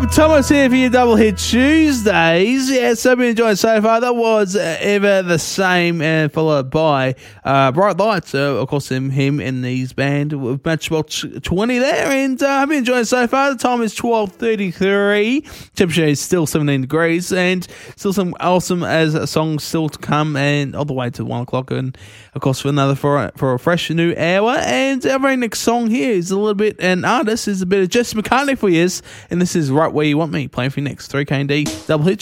Thomas here for your Double Hit Tuesdays. Yes, I've been enjoying so far. That was Ever the Same, and followed by Bright Lights. Of course, him and his band with Matchbox 20 there, and I've been enjoying so far. The time is 12:33. Temperature is still 17 degrees, and still some awesome as songs still to come, and all the way to 1 o'clock, and of course for a fresh new hour. And our very next song here is a little bit an artist, is a bit of Jess McCartney for you, and this is Right Where You Want Me, playing for you next. 3KD Double Hit